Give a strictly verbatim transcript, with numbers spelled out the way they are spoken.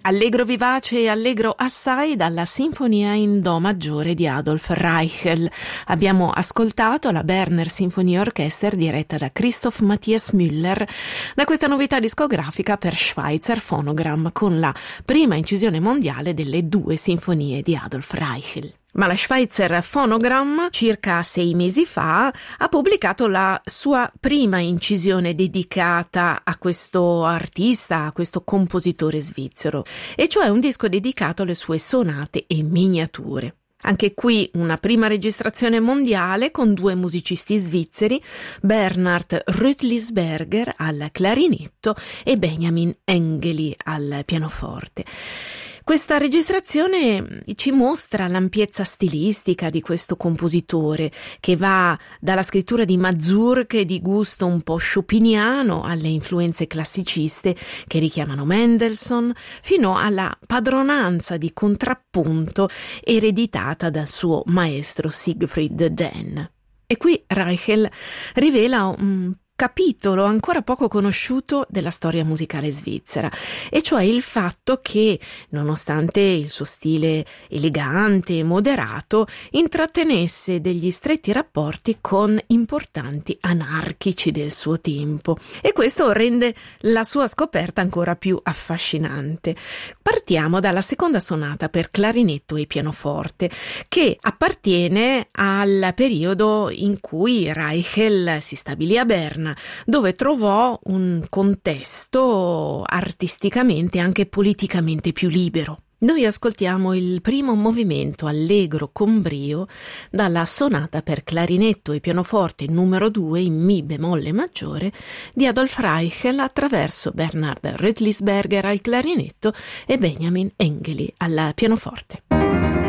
Allegro vivace e allegro assai dalla Sinfonia in Do maggiore di Adolf Reichel. Abbiamo ascoltato la Berner Sinfonie Orchester diretta da Christoph Matthias Müller, da questa novità discografica per Schweitzer Phonogram con la prima incisione mondiale delle due sinfonie di Adolf Reichel. Ma la Schweitzer Phonogram, circa sei mesi fa, ha pubblicato la sua prima incisione dedicata a questo artista, a questo compositore svizzero, e cioè un disco dedicato alle sue sonate e miniature. Anche qui una prima registrazione mondiale con due musicisti svizzeri, Bernhard Rüttlisberger al clarinetto e Benjamin Engeli al pianoforte. Questa registrazione ci mostra l'ampiezza stilistica di questo compositore, che va dalla scrittura di mazurche di gusto un po' chopiniano alle influenze classiciste che richiamano Mendelssohn, fino alla padronanza di contrappunto ereditata dal suo maestro Siegfried Denn. E qui Reichel rivela un capitolo ancora poco conosciuto della storia musicale svizzera, e cioè il fatto che, nonostante il suo stile elegante e moderato, intrattenesse degli stretti rapporti con importanti anarchici del suo tempo, e questo rende la sua scoperta ancora più affascinante. Partiamo dalla seconda sonata per clarinetto e pianoforte, che appartiene al periodo in cui Reichel si stabilì a Berna, dove trovò un contesto artisticamente e anche politicamente più libero. Noi ascoltiamo il primo movimento allegro con brio dalla sonata per clarinetto e pianoforte numero due in Mi bemolle maggiore di Adolf Reichel attraverso Bernhard Rüttlisberger al clarinetto e Benjamin Engeli al pianoforte.